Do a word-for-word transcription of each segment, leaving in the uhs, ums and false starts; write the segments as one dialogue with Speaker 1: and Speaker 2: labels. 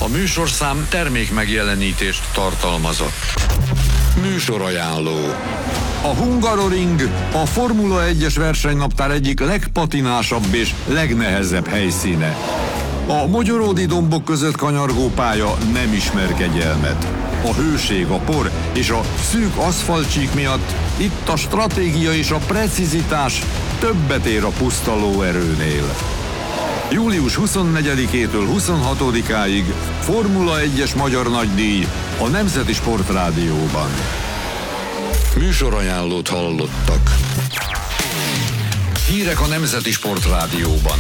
Speaker 1: műsorszám termékmegjelenítést tartalmazott. Műsorajánló. A Hungaroring a Formula egyes versenynaptár egyik legpatinásabb és legnehezebb helyszíne. A mogyoródi dombok között kanyargó pálya nem ismer kegyelmet. A hőség, a por és a szűk aszfaltcsík miatt itt a stratégia és a precizitás többet ér a puszta lóerőnél. július huszonnegyedikétől huszonhatodikáig Formula egyes Magyar Nagydíj a Nemzeti Sportrádióban. Műsorajánlót hallottak. Hírek a Nemzeti Sportrádióban.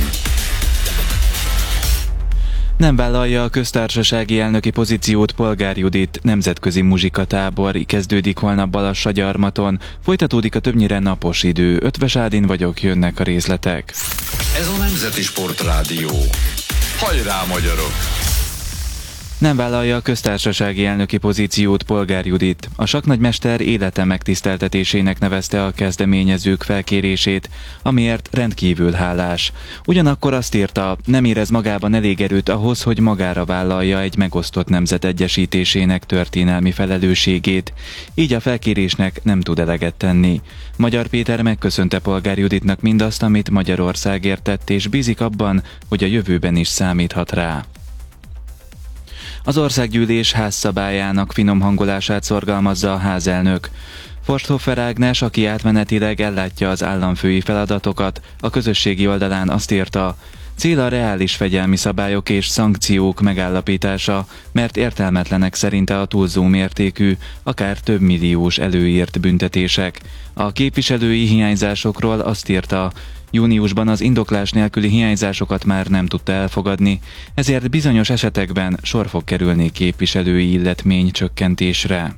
Speaker 2: Nem vállalja a köztársasági elnöki pozíciót Polgár Judit, nemzetközi muzsikatábor kezdődik holnap Balassagyarmaton, folytatódik a többnyire napos idő. Ötvös Ádin vagyok, jönnek a részletek.
Speaker 1: Ez a Nemzeti Sportrádió. Hajrá, magyarok!
Speaker 2: Nem vállalja a köztársasági elnöki pozíciót Polgár Judit. A sakknagymester élete megtiszteltetésének nevezte a kezdeményezők felkérését, amiért rendkívül hálás. Ugyanakkor azt írta, nem érez magában elég erőt ahhoz, hogy magára vállalja egy megosztott nemzet egyesítésének történelmi felelősségét, így a felkérésnek nem tud eleget tenni. Magyar Péter megköszönte Polgár Juditnak mindazt, amit Magyarországért tett, és bízik abban, hogy a jövőben is számíthat rá. Az országgyűlés házszabályának finom hangolását szorgalmazza a házelnök. Forsthofer Ágnes, aki átmenetileg ellátja az államfői feladatokat, a közösségi oldalán azt írta, cél a reális fegyelmi szabályok és szankciók megállapítása, mert értelmetlenek szerinte a túlzó mértékű, akár több milliós előírt büntetések. A képviselői hiányzásokról azt írta, júniusban az indoklás nélküli hiányzásokat már nem tudta elfogadni, ezért bizonyos esetekben sor fog kerülni képviselői illetmény csökkentésre.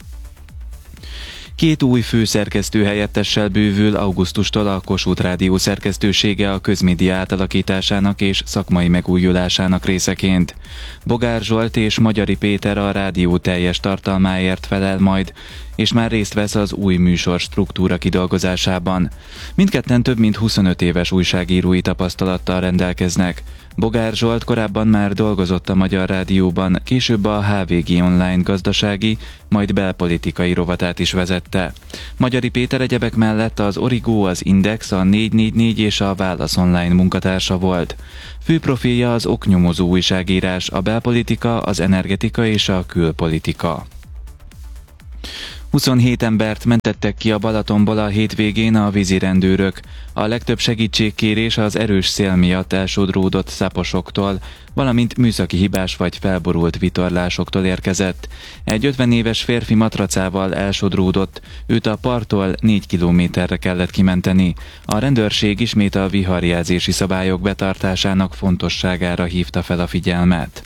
Speaker 2: Két új főszerkesztő helyettessel bővül augusztustól a Kossuth Rádió szerkesztősége a közmédia átalakításának és szakmai megújulásának részeként. Bogár Zsolt és Magyari Péter a rádió teljes tartalmáért felel majd, és már részt vesz az új műsor struktúra kidolgozásában. Mindketten több mint huszonöt éves újságírói tapasztalattal rendelkeznek. Bogár Zsolt korábban már dolgozott a Magyar Rádióban, később a há vé gé Online gazdasági, majd belpolitikai rovatát is vezette. Magyari Péter egyebek mellett az Origo, az Index, a négy négy négy és a Válasz Online munkatársa volt. Fő profilja az oknyomozó újságírás, a belpolitika, az energetika és a külpolitika. huszonhét embert mentettek ki a Balatonból a hétvégén a vízirendőrök. A legtöbb segítségkérés az erős szél miatt elsodródott szaposoktól, valamint műszaki hibás vagy felborult vitorlásoktól érkezett. Egy ötven éves férfi matracával elsodródott, őt a parttól négy kilométerre kellett kimenteni. A rendőrség ismét a viharjelzési szabályok betartásának fontosságára hívta fel a figyelmet.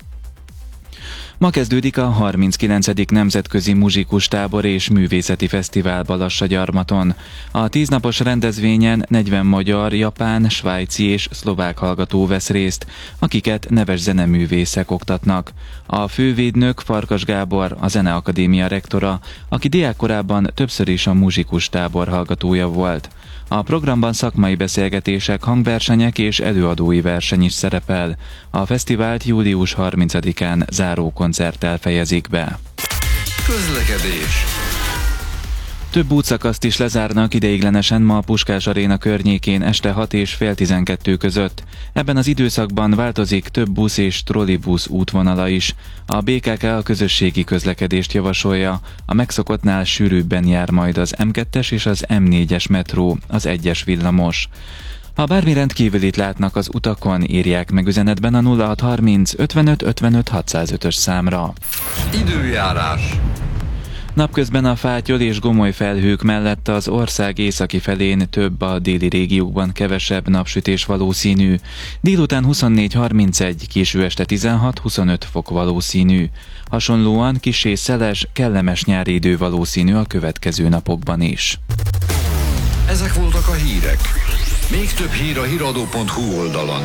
Speaker 2: Ma kezdődik a harminckilencedik Nemzetközi Muzsikustábor és Művészeti Fesztivál Balassagyarmaton. A tíznapos rendezvényen negyven magyar, japán, svájci és szlovák hallgató vesz részt, akiket neves zeneművészek oktatnak. A fővédnök Farkas Gábor, a Zeneakadémia rektora, aki diákkorában többször is a muzsikustábor hallgatója volt. A programban szakmai beszélgetések, hangversenyek és előadói verseny is szerepel. A fesztivált július harmincadikán záró koncerttel fejezik be.
Speaker 1: Közlekedés.
Speaker 2: Több útszakaszt is lezárnak ideiglenesen ma a Puskás Aréna környékén este hat és fél tizenkettő között. Ebben az időszakban változik több busz és trollibusz útvonala is. A bé ká ká a közösségi közlekedést javasolja. A megszokottnál sűrűbben jár majd az em kettes és az em négyes metró, az egyes villamos. Ha bármi rendkívülit látnak az utakon, írják meg üzenetben a nulla hat harminc ötvenöt ötvenöt hatszázötös számra.
Speaker 1: Időjárás.
Speaker 2: Napközben a fátyol és gomoly felhők mellett az ország északi felén több, a déli régiókban kevesebb napsütés valószínű. Délután huszonnégy harmincegy, késő este tizenhat huszonöt fok valószínű. Hasonlóan kissé szeles, kellemes nyári idő valószínű a következő napokban is.
Speaker 1: Ezek voltak a hírek. Még több hír a híradó pont hú oldalon.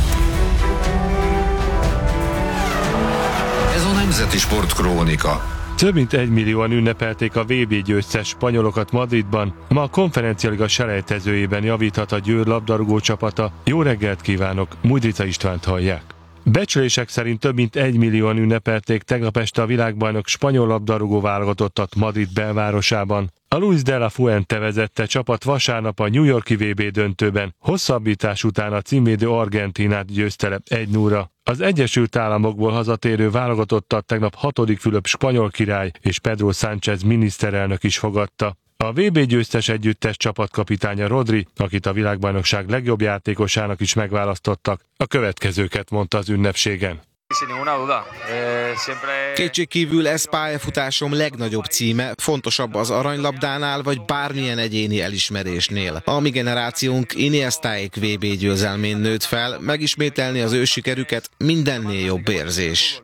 Speaker 1: Ez a Nemzeti Sportkrónika.
Speaker 3: Több mint egymillióan ünnepelték a vé bé győztes spanyolokat Madridban. Ma a konferencialiga selejtezőjében javíthat a Győr labdarúgó csapata. Jó reggelt kívánok, Mújdrica Istvánt hallják. Becslések szerint több mint egy millióan ünnepelték tegnap este a világbajnok spanyol labdarúgó válogatottat Madrid belvárosában. A Luis de la Fuente vezette csapat vasárnap a New York-i vé bé döntőben, hosszabbítás után a címvédő Argentínát győzte le egy nullra. Az Egyesült Államokból hazatérő válogatottat tegnap hatodik Fülöp spanyol király és Pedro Sánchez miniszterelnök is fogadta. A vé bé győztes együttes csapatkapitánya Rodri, akit a világbajnokság legjobb játékosának is megválasztottak, a következőket mondta az ünnepségen.
Speaker 4: Kétségkívül ez pályafutásom legnagyobb címe, fontosabb az aranylabdánál vagy bármilyen egyéni elismerésnél. A mi generációnk Iniestáék vé bé győzelmén nőtt fel, megismételni az ő sikerüket mindennél jobb érzés.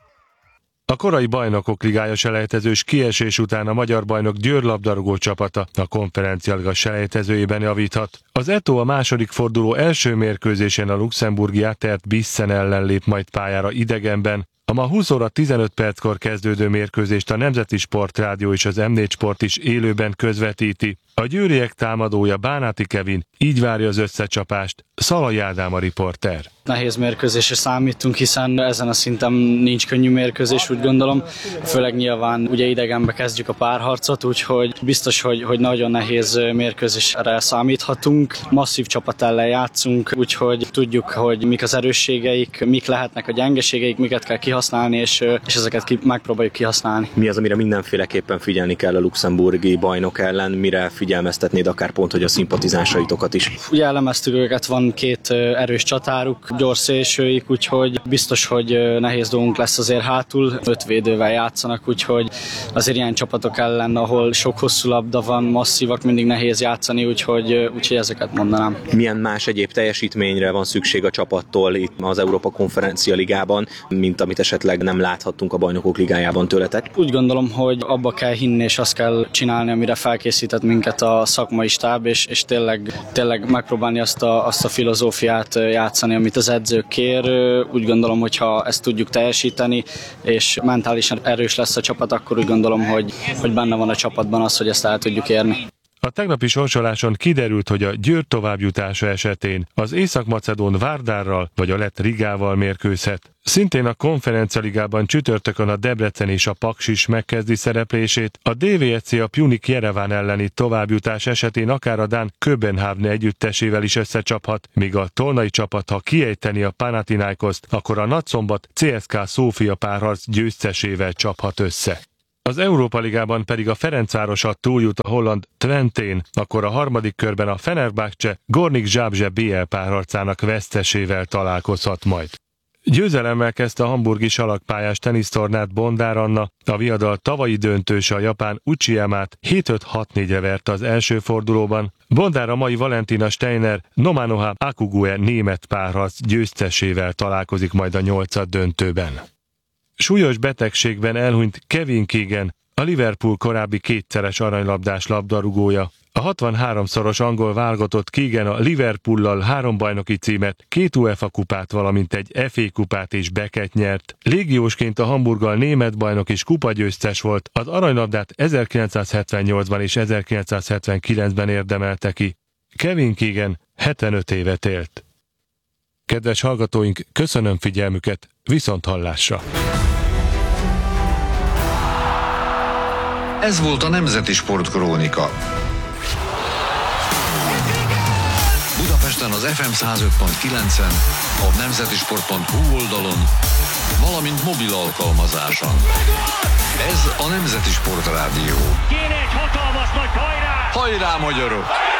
Speaker 3: A korai Bajnokok Ligája selejtezős kiesés után a magyar bajnok Győr labdarúgó csapata a Konferencia Liga selejtezőjében javíthat. Az é té o a második forduló első mérkőzésen a luxemburgi Atert Bissen ellen lép majd pályára idegenben. A ma húsz óra tizenöt perckor kezdődő mérkőzést a Nemzeti Sportrádió és az em négy Sport is élőben közvetíti. A győriek támadója Bánáti Kevin így várja az összecsapást. Szalai Ádám a riporter.
Speaker 5: Nehéz mérkőzésre számítunk, hiszen ezen a szinten nincs könnyű mérkőzés, úgy gondolom. Főleg nyilván ugye idegenbe kezdjük a párharcot, úgyhogy biztos, hogy, hogy nagyon nehéz mérkőzésre számíthatunk. Masszív csapat ellen játszunk, úgyhogy tudjuk, hogy mik az erősségeik, mik lehetnek a gyengeségeik, miket kell kihasználni, és, és ezeket ki, megpróbáljuk kihasználni.
Speaker 6: Mi az, amire mindenféleképpen figyelni kell a luxemburgi bajnok ellen, mire figyelmeztetnéd akár pont, hogy a szimpatizánsaitokat is?
Speaker 5: Ugye elemeztük őket, van két erős csatáruk, gyors szélsőik, úgyhogy biztos, hogy nehéz dolgunk lesz azért hátul. Öt védővel játszanak, úgyhogy azért ilyen csapatok ellen, ahol sok hosszú labda van, masszívak, mindig nehéz játszani, úgyhogy, úgyhogy ezeket mondanám.
Speaker 6: Milyen más egyéb teljesítményre van szükség a csapattól itt az Európa Konferencia Ligában, mint amit esetleg nem láthattunk a Bajnokok Ligájában tőletek?
Speaker 5: Úgy gondolom, hogy abba kell hinni, és azt kell csinálni, amire felkészített minket a szakmai stáb, és, és tényleg, tényleg megpróbálni azt a, azt a filozófiát játszani, amit az edző kér. Úgy gondolom, hogy ha ezt tudjuk teljesíteni, és mentálisan erős lesz a csapat, akkor úgy gondolom, hogy, hogy benne van a csapatban az, hogy ezt el tudjuk érni.
Speaker 3: A tegnapi sorsoláson kiderült, hogy a Győr továbbjutása esetén az észak-macedón Várdárral vagy a lett Rigával mérkőzhet. Szintén a Konferencia Ligában csütörtökön a Debrecen és a Paks is megkezdi szereplését, a dé vé egy cé a Pjunik Jereván elleni továbbjutás esetén akár a dán Köbenhavn együttesével is összecsaphat, míg a tolnai csapat, ha kiejteni a Panathinaikoszt, akkor a Nagyszombat cé es ká Szófia párharc győztesével csaphat össze. Az Európa Ligában pedig a Ferencvárosat túljut a holland Twentén, akkor a harmadik körben a Fenerbahce Gornik Zabrze bé el párharcának vesztesével találkozhat majd. Győzelemmel kezdte a hamburgi salakpályás tenisztornát Bondár Anna, a viadal tavalyi döntőse a japán Uchiyamát hét öt hat négyre verte az első fordulóban. Bondár a mai Valentina Steiner Nomanoha Akugue német párharc győztesével találkozik majd a nyolcad döntőben. Súlyos betegségben elhunyt Kevin Keegan, a Liverpool korábbi kétszeres aranylabdás labdarúgója. A hatvanháromszoros angol válogatott Keegan a Liverpoollal három bajnoki címet, két u ef á kupát, valamint egy ef á kupát és beket nyert. Légiósként a Hamburggal német bajnok és kupagyőztes volt, az aranylabdát ezerkilencszázhetvennyolcban és ezerkilencszázhetvenkilencben érdemelte ki. Kevin Keegan hetvenöt évet élt. Kedves hallgatóink, köszönöm figyelmüket, viszonthallásra!
Speaker 1: Ez volt a Nemzeti Sportkrónika. Budapesten az ef em száz öt pont kilencen, a nemzetisport pont hu oldalon, valamint mobil alkalmazáson. Ez a Nemzeti Sport Rádió.
Speaker 7: Kéne egy hatalmas nagy hajrá!
Speaker 1: Hajrá, magyarok!